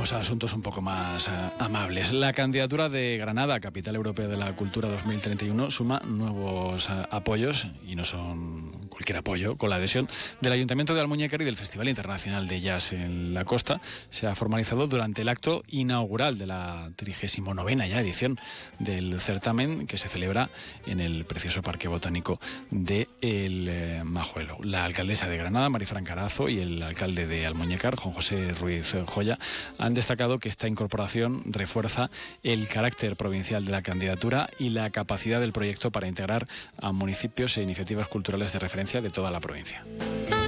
Pasamos a asuntos un poco más amables. La candidatura de Granada, Capital Europea de la Cultura 2031, suma nuevos apoyos, y no son cualquier apoyo, con la adhesión del Ayuntamiento de Almuñécar y del Festival Internacional de Jazz en la Costa. Se ha formalizado durante el acto inaugural de la 39ª ya edición del certamen, que se celebra en el precioso Parque Botánico de El Majuelo. La alcaldesa de Granada, Marifran Carazo, y el alcalde de Almuñécar, Juan José Ruiz Joya, han destacado que esta incorporación refuerza el carácter provincial de la candidatura y la capacidad del proyecto para integrar a municipios e iniciativas culturales de referencia de toda la provincia.